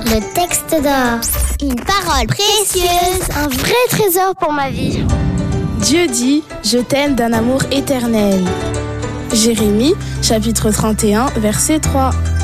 Le texte d'or. Une parole précieuse. Un vrai trésor pour ma vie. Dieu dit, je t'aime d'un amour éternel. Jérémie, chapitre 31, verset 3.